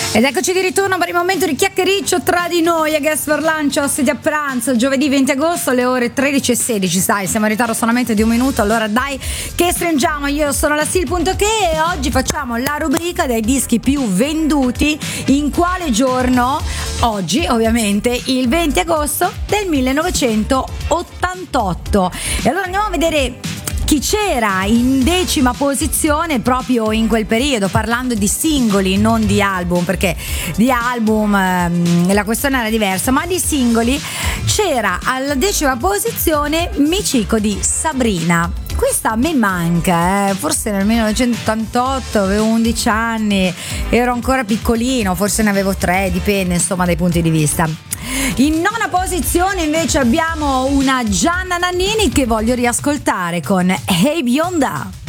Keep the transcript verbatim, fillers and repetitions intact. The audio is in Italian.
Ed eccoci di ritorno per il momento di chiacchiericcio tra di noi a Guest for Lunch, ospiti a pranzo, giovedì venti agosto alle ore tredici e sedici. Sai, siamo in ritardo solamente di un minuto, allora dai che stringiamo. Io sono la Sil.che e oggi facciamo la rubrica dei dischi più venduti in quale giorno? Oggi ovviamente il venti agosto del millenovecentottantotto. E allora andiamo a vedere chi c'era in decima posizione proprio in quel periodo, parlando di singoli, non di album, perché di album ehm, la questione era diversa, ma di singoli c'era alla decima posizione Michiko di Sabrina. Questa a me manca, eh. Forse nel millenovecentottantotto avevo undici anni, ero ancora piccolino, forse ne avevo tre, dipende insomma dai punti di vista. In nona posizione invece abbiamo una Gianna Nannini che voglio riascoltare con Hey Bionda.